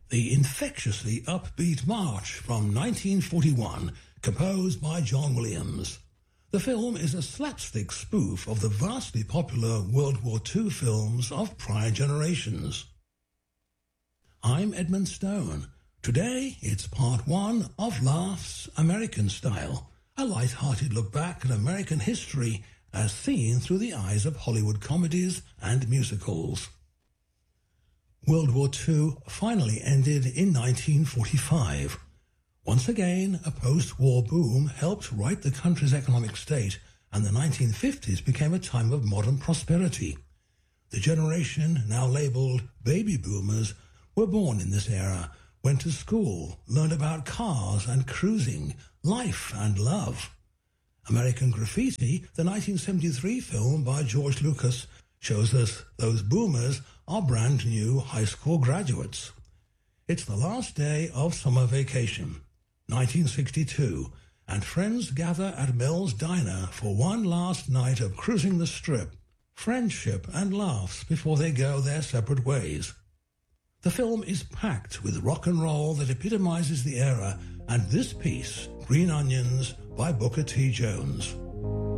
the infectiously upbeat march from 1941, composed by John Williams. The film is a slapstick spoof of the vastly popular World War II films of prior generations. I'm Edmund Stone. Today, it's part one of Laughs American Style, a light-hearted look back at American history as seen through the eyes of Hollywood comedies and musicals. World War II finally ended in 1945. Once again, a post-war boom helped right the country's economic state, and the 1950s became a time of modern prosperity. The generation, now labelled baby boomers, were born in this era, went to school, learned about cars and cruising, life and love. American Graffiti, the 1973 film by George Lucas, shows us those boomers are brand new high school graduates. It's the last day of summer vacation, 1962, and friends gather at Mel's Diner for one last night of cruising the strip, friendship and laughs before they go their separate ways. The film is packed with rock and roll that epitomizes the era, and this piece, Green Onions by Booker T. Jones.